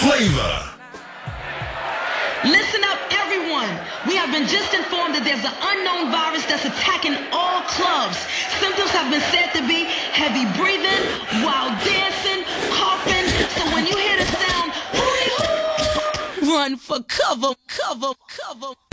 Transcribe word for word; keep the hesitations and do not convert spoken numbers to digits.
Flavor. Listen up, everyone. We have been just informed that there's an unknown virus that's attacking all clubs. Symptoms have been said to be heavy breathing, wild dancing, coughing. So when you hear the sound, hooty hoo, run for cover, cover, cover.